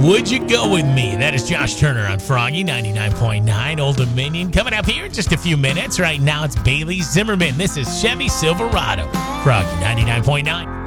Would You Go With Me? That is Josh Turner on Froggy 99.9 Old Dominion. Coming up here in just a few minutes. Right now it's Bailey Zimmerman. This is Chevy Silverado. Froggy 99.9.